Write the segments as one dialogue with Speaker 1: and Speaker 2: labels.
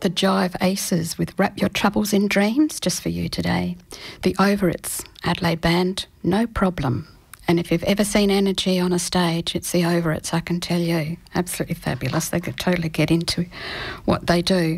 Speaker 1: The Jive Aces with Wrap Your Troubles in Dreams, just for you today. The Overits, Adelaide band, No Problem. And if you've ever seen Energy on a stage, it's the Overits, I can tell you. Absolutely fabulous. They could totally get into what they do.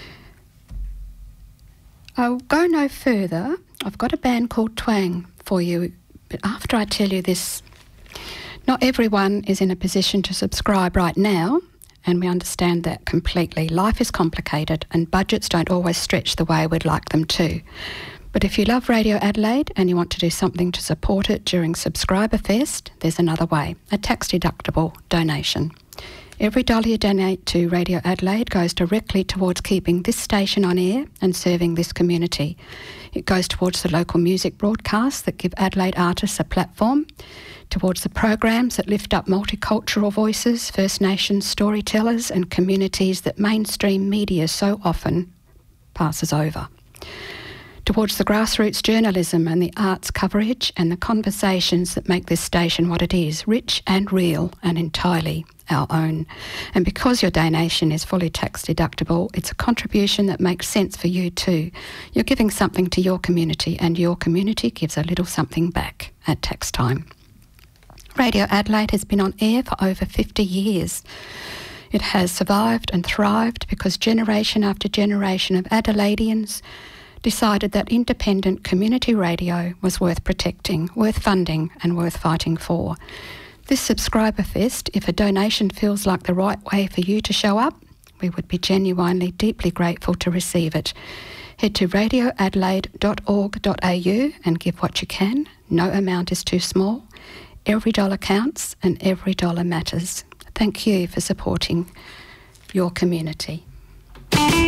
Speaker 1: I'll go no further. I've got a band called Twang for you. But after I tell you this, not everyone is in a position to subscribe right now. And we understand that completely. Life is complicated and budgets don't always stretch the way we'd like them to. But if you love Radio Adelaide and you want to do something to support it during Subscriber Fest, there's another way, a tax-deductible donation. Every dollar you donate to Radio Adelaide goes directly towards keeping this station on air and serving this community. It goes towards the local music broadcasts that give Adelaide artists a platform, towards the programs that lift up multicultural voices, First Nations storytellers and communities that mainstream media so often passes over, towards the grassroots journalism and the arts coverage and the conversations that make this station what it is, rich and real and entirely our own. And because your donation is fully tax deductible, it's a contribution that makes sense for you too. You're giving something to your community and your community gives a little something back at tax time. Radio Adelaide has been on air for over 50 years. It has survived and thrived because generation after generation of Adelaideans decided that independent community radio was worth protecting, worth funding and worth fighting for. This Subscriber Fest, if a donation feels like the right way for you to show up, we would be genuinely deeply grateful to receive it. Head to radioadelaide.org.au and give what you can. No amount is too small. Every dollar counts and every dollar matters. Thank you for supporting your community.